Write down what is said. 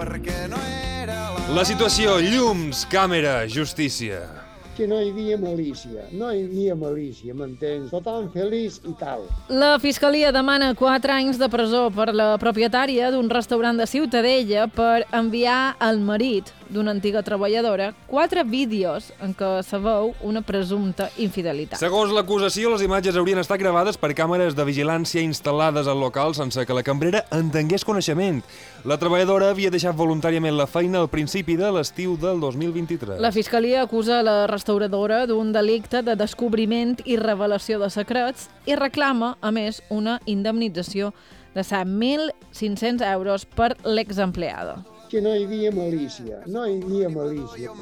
perquè no era La situació, llums, càmera, justícia. Que no hi havia malícia, m'entens? Tothom feliç i tal. La Fiscalia demana 4 anys de presó per la propietària d'un restaurant de Ciutadella per enviar al marit d'una antiga treballadora 4 vídeos en què se veu una presumpta infidelitat. Segons l'acusació, les imatges haurien estat gravades per càmeres de vigilància instal·lades al local sense que la cambrera en tingués coneixement. La treballadora havia deixat voluntàriament la feina al principi de l'estiu del 2023. La Fiscalia acusa la restauradora d'un delicte de descobriment i revelació de secrets i reclama, a més, una indemnització de 1.500 euros per l'exempleada. Que no hi havia malícia.